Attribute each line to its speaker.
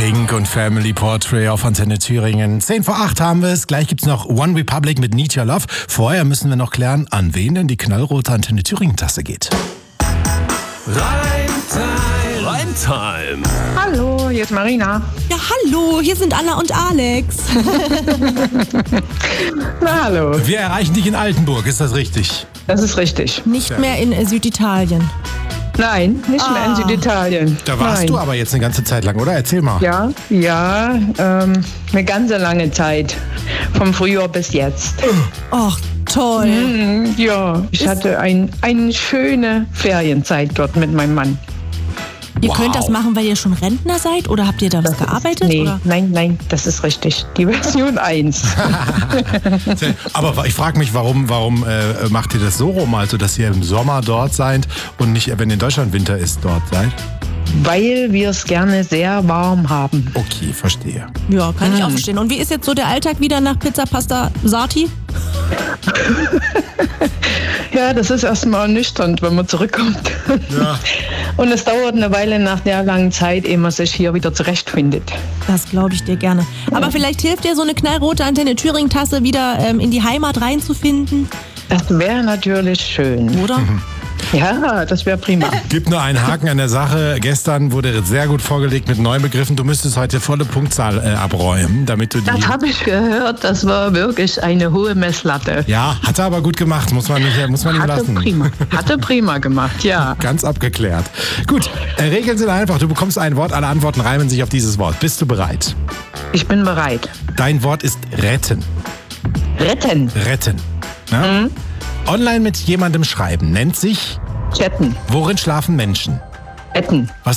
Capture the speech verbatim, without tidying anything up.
Speaker 1: Pink und Family Portrait auf Antenne Thüringen. zehn vor acht haben wir es. Gleich gibt's noch One Republic mit Need Your Love. Vorher müssen wir noch klären, an wen denn die knallrote Antenne Thüringen Tasse geht.
Speaker 2: Reimtime. Reimtime.
Speaker 3: Hallo, hier ist Marina.
Speaker 4: Ja, hallo, hier sind Anna und Alex.
Speaker 3: Na, hallo.
Speaker 1: Wir erreichen dich in Altenburg, ist das richtig?
Speaker 3: Das ist richtig.
Speaker 4: Nicht mehr in äh, Süditalien.
Speaker 3: Nein, nicht mehr in
Speaker 4: Ah.
Speaker 3: Süditalien.
Speaker 1: Da warst
Speaker 3: Nein.
Speaker 1: du aber jetzt eine ganze Zeit lang, oder? Erzähl mal.
Speaker 3: Ja, ja, ähm, eine ganze lange Zeit. Vom Frühjahr bis jetzt.
Speaker 4: Och, toll.
Speaker 3: Mhm, ja, ich hatte ein, eine schöne Ferienzeit dort mit meinem Mann.
Speaker 4: Ihr
Speaker 1: Wow.
Speaker 4: könnt das machen, weil ihr schon Rentner seid? Oder habt ihr da was
Speaker 3: Das ist-
Speaker 4: gearbeitet?
Speaker 3: Nee,
Speaker 4: Oder?
Speaker 3: nein, nein, das ist richtig. Die Version eins.
Speaker 1: Aber ich frage mich, warum, warum äh, macht ihr das so rum, also dass ihr im Sommer dort seid und nicht, wenn in Deutschland Winter ist, dort seid?
Speaker 3: Weil wir es gerne sehr warm haben.
Speaker 1: Okay, verstehe.
Speaker 4: Ja, kann ich auch
Speaker 3: Mhm.
Speaker 4: verstehen. Und wie ist jetzt so der Alltag wieder nach Pizza Pasta Sati?
Speaker 3: Ja, das ist erstmal ernüchternd, wenn man zurückkommt.
Speaker 1: Ja.
Speaker 3: Und es dauert eine Weile nach der langen Zeit, ehe man sich hier wieder zurechtfindet.
Speaker 4: Das glaube ich dir gerne. Aber vielleicht hilft dir so eine knallrote Antenne Thüringen Tasse wieder ähm, in die Heimat reinzufinden,
Speaker 3: Das wäre natürlich schön.
Speaker 4: oder?
Speaker 3: Ja, das wäre prima.
Speaker 1: Gibt nur einen Haken an der Sache. Gestern wurde sehr gut vorgelegt mit neuen Begriffen. Du müsstest heute volle Punktzahl äh, abräumen, damit du die...
Speaker 3: Das habe ich gehört, das war wirklich eine hohe Messlatte.
Speaker 1: Ja, hat er aber gut gemacht, muss man nicht, muss man ihm
Speaker 3: Hatte
Speaker 1: lassen.
Speaker 3: prima, hatte prima gemacht, ja.
Speaker 1: Ganz abgeklärt. Gut, äh, Regeln sind einfach. Du bekommst ein Wort, alle Antworten reimen sich auf dieses Wort. Bist du bereit?
Speaker 3: Ich bin bereit.
Speaker 1: Dein Wort ist retten.
Speaker 3: Retten,
Speaker 1: Retten. Ja? Online mit jemandem schreiben nennt sich,
Speaker 3: chatten,
Speaker 1: worin schlafen Menschen?
Speaker 3: retten.
Speaker 1: Was